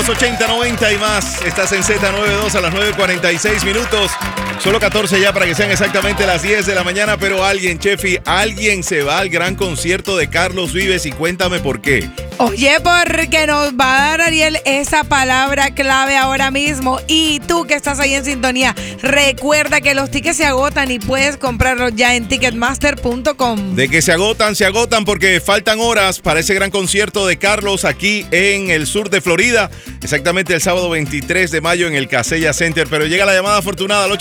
los 80, 90 y más. Estás en Z92 a las 9:46 minutos. Solo 14 ya para que sean exactamente las 10 de la mañana. Pero alguien, Chefi, alguien se va al gran concierto de Carlos Vives y cuéntame por qué. Oye, porque nos va a dar Ariel esa palabra clave ahora mismo. Y tú que estás ahí en sintonía, recuerda que los tickets se agotan y puedes comprarlos ya en ticketmaster.com. De que se agotan porque faltan horas para ese gran concierto de Carlos aquí en el sur de Florida. Exactamente el sábado 23 de mayo en el Casella Center. Pero llega la llamada afortunada al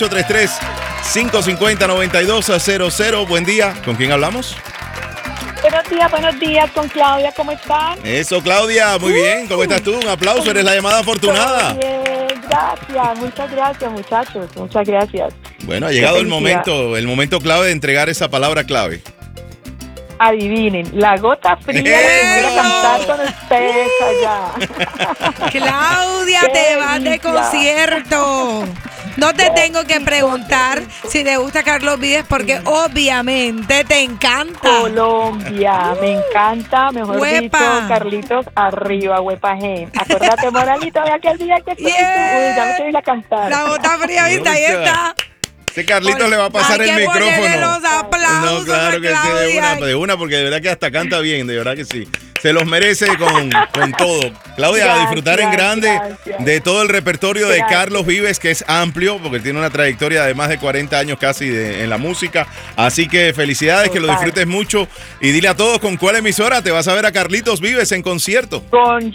833-550-9200. Buen día. ¿Con quién hablamos? Buenos días, con Claudia, ¿cómo están? Eso, Claudia, muy bien, ¿cómo estás tú? Un aplauso, eres la llamada afortunada. Bien, gracias, muchas gracias, muchachos, muchas gracias. Bueno, ha llegado el momento clave de entregar esa palabra clave. Adivinen, la gota fría que voy a cantar con ustedes allá. Claudia, te vas de concierto. No te tengo que preguntar si te gusta Carlos Vives porque obviamente te encanta. Colombia, me encanta, mejor dicho, Carlitos, arriba, huepa G. Acuérdate, Moralito, de aquel día que fue. Ya me quiero ir a cantar. La gota fría, ¿viste? Ahí está. Este Carlitos le va a pasar el micrófono. Los aplausos, no, claro que sí, de una, porque de verdad que hasta canta bien, de verdad que sí. Se los merece con todo. Claudia, a disfrutar en grande de todo el repertorio de Carlos Vives, que es amplio, porque tiene una trayectoria de más de 40 años casi en la música. Así que felicidades, que lo disfrutes mucho. Y dile a todos con cuál emisora te vas a ver a Carlitos Vives en concierto. Con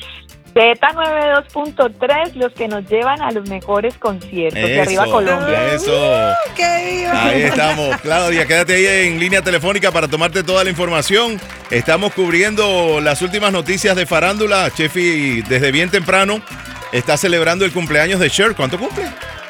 Z92.3, los que nos llevan a los mejores conciertos de arriba Colombia. Eso. Ahí estamos. Claudia, quédate ahí en línea telefónica para tomarte toda la información. Estamos cubriendo las últimas noticias de farándula. Chefi, desde bien temprano, está celebrando el cumpleaños de Cher. ¿Cuánto cumple?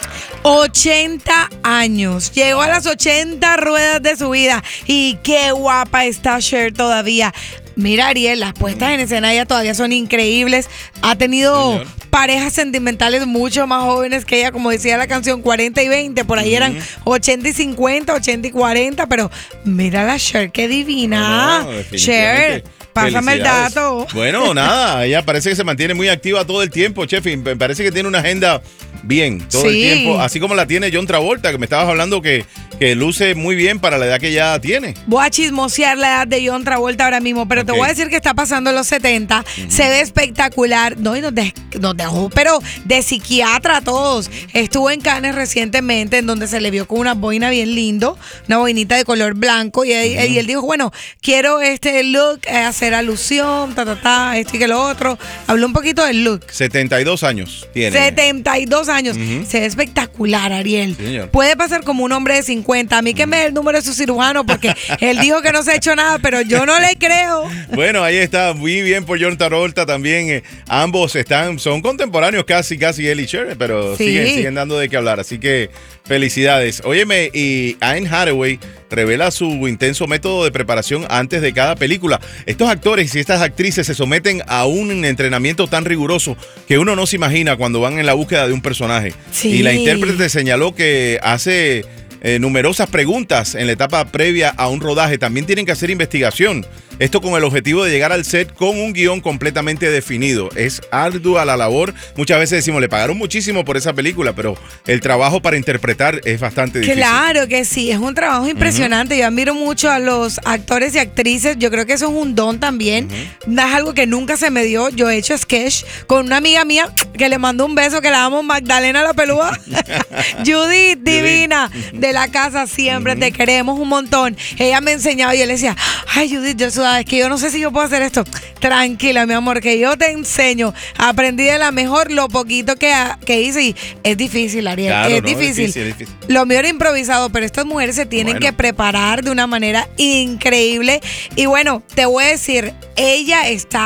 80 años. Llegó a las 80 ruedas de su vida. Y qué guapa está Cher todavía. Mira, Ariel, las puestas en escena ella todavía son increíbles. Ha tenido parejas sentimentales mucho más jóvenes que ella, como decía la canción, 40 y 20. Por ahí eran 80 y 50, 80 y 40. Pero mira la Cher, qué divina. Cher, pásame el dato. Bueno, nada, ella parece que se mantiene muy activa todo el tiempo, Chef. Me parece que tiene una agenda bien todo el tiempo. Así como la tiene John Travolta, que me estabas hablando que luce muy bien para la edad que ya tiene. Voy a chismosear la edad de John Travolta ahora mismo, pero te voy a decir que está pasando en los 70. Se ve espectacular. No, y nos dejó, pero de psiquiatra a todos. Estuvo en Cannes recientemente, en donde se le vio con una boina bien lindo, una boinita de color blanco, y él dijo, bueno, quiero este look, hacer alusión, esto y que lo otro. Habló un poquito del look. 72 años tiene. 72 años. Se ve espectacular, Ariel. Sí, señor. Puede pasar como un hombre de 50. A mí que me dé el número de su cirujano, porque él dijo que no se ha hecho nada, pero yo no le creo. Bueno, ahí está, muy bien por John Travolta también. Ambos son contemporáneos casi él y Cher, pero siguen dando de qué hablar. Así que felicidades. Óyeme, y Anne Hathaway revela su intenso método de preparación antes de cada película. Estos actores y estas actrices se someten a un entrenamiento tan riguroso que uno no se imagina cuando van en la búsqueda de un personaje. Sí. Y la intérprete señaló que hace numerosas preguntas en la etapa previa a un rodaje. También tienen que hacer investigación. Esto con el objetivo de llegar al set con un guión completamente definido. Es ardua la labor. Muchas veces decimos, le pagaron muchísimo por esa película, pero el trabajo para interpretar es bastante difícil. Claro que sí, es un trabajo impresionante. Yo admiro mucho a los actores y actrices. Yo creo que eso es un don también. No es algo que nunca se me dio. Yo he hecho sketch con una amiga mía que le mando un beso, que la amo, Magdalena la pelúa. Judith, divina, de la casa, siempre te queremos un montón. Ella me enseñaba y yo le decía, ay, Judith, yo es que yo no sé si yo puedo hacer esto. Tranquila, mi amor, que yo te enseño. Aprendí de la mejor lo poquito que hice y es difícil, Ariel. Claro, es difícil. Lo mío era improvisado, pero estas mujeres se tienen que preparar de una manera increíble. Y bueno, te voy a decir, ella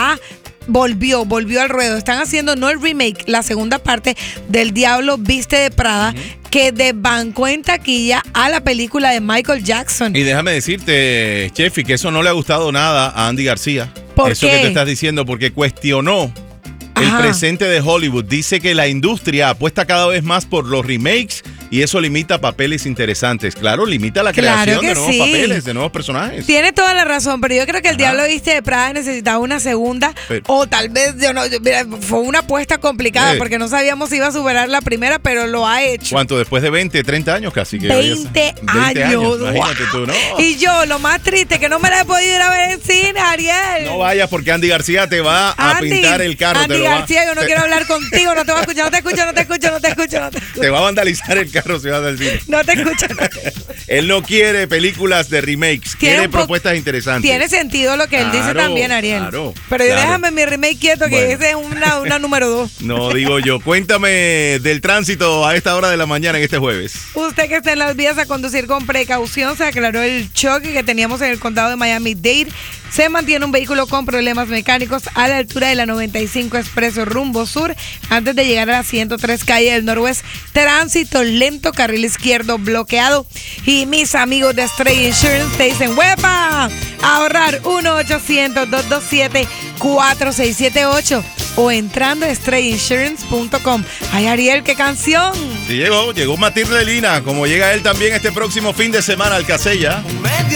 volvió al ruedo. Están haciendo no el remake, la segunda parte del Diablo Viste de Prada, que desbancó en taquilla a la película de Michael Jackson. Y déjame decirte, Chefi, que eso no le ha gustado nada a Andy García. ¿Por eso qué? Que te estás diciendo, porque cuestionó el presente de Hollywood. Dice que la industria apuesta cada vez más por los remakes y eso limita papeles interesantes. Claro, limita la creación de nuevos papeles, de nuevos personajes. Tiene toda la razón, pero yo creo que el Diablo Viste de Prada necesitaba una segunda, o tal vez, fue una apuesta complicada porque no sabíamos si iba a superar la primera, pero lo ha hecho. ¿Cuánto? Después de 20, 30 años casi. Que 20 años. Imagínate tú, ¿no? Y yo, lo más triste, que no me la he podido ir a ver en cine, Ariel. No vayas porque Andy García te va a pintar el carro. Andy García, yo no quiero hablar contigo, no te voy a escuchar, no te escucho. Te va a vandalizar el carro si vas al cine. No te escucho. Él no quiere películas de remakes, quiere propuestas interesantes. Tiene sentido lo que él dice también, Ariel. Pero déjame mi remake quieto, que ese es una número 2. No, digo yo. Cuéntame del tránsito a esta hora de la mañana en este jueves. Usted que está en las vías a conducir con precaución, se aclaró el choque que teníamos en el condado de Miami-Dade. Se mantiene un vehículo con problemas mecánicos a la altura de la 95 Expreso rumbo sur, antes de llegar a la 103 calle del Noroeste. Tránsito lento, carril izquierdo bloqueado. Y mis amigos de Stray Insurance te dicen, ¡huepa! Ahorrar 1-800-227-4678 o entrando a strayinsurance.com. Ay, Ariel, ¿qué canción? Sí, llegó Matilde Lina, como llega él también este próximo fin de semana al Casella.